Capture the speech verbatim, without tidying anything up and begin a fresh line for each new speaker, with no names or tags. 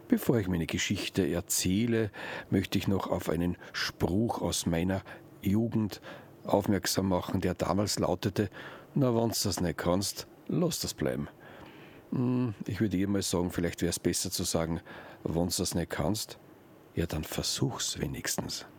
Bevor ich meine Geschichte erzähle, möchte ich noch auf einen Spruch aus meiner Jugend aufmerksam machen, der damals lautete: Na, wenn's das nicht kannst, lass das bleiben. Ich würde eh mal sagen, vielleicht wäre es besser zu sagen, wenn's das nicht kannst, ja, dann versuch's wenigstens.